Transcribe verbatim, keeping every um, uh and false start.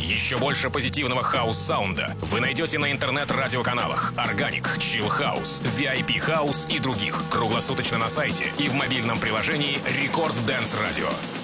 Еще больше позитивного хаус-саунда вы найдете на интернет-радиоканалах Organic, Chill House, ви ай пи House и других. Круглосуточно на сайте и в мобильном приложении Record Dance Radio.